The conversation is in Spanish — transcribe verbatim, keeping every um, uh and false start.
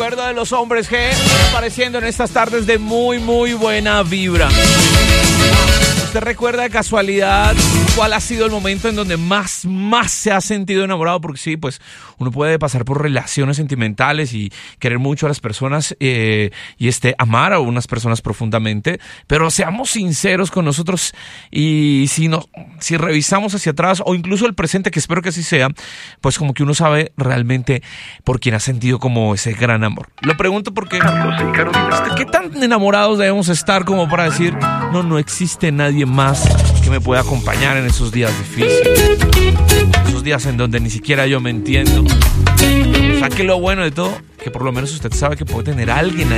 recuerdo de los hombres G apareciendo en estas tardes de muy, muy buena vibra. ¿Usted recuerda de casualidad cuál ha sido el momento en donde más, más se ha sentido enamorado? Porque sí, pues uno puede pasar por relaciones sentimentales y querer mucho a las personas eh, y este, amar a unas personas profundamente, pero seamos sinceros con nosotros y si, no, si revisamos hacia atrás o incluso el presente, que espero que así sea, pues como que uno sabe realmente por quién ha sentido como ese gran amor. Lo pregunto porque ¿qué tan enamorados debemos estar como para decir no, no existe nadie más que me pueda acompañar en esos días difíciles, esos días en donde ni siquiera yo me entiendo? O sea, que lo bueno de todo, que por lo menos usted sabe que puede tener a alguien ahí